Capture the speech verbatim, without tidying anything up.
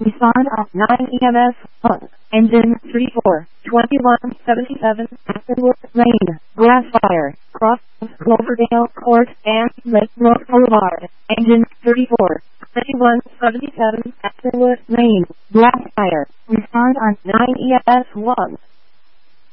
Respond on nine E M S one. Engine three four. twenty-one seventy-seven. Afterwood Lane. Glassfire. Cross Cloverdale Court and Lake Road Boulevard. Engine thirty-four. twenty-one seventy-seven. Afterwood Lane. Glassfire. Respond on nine E M S one.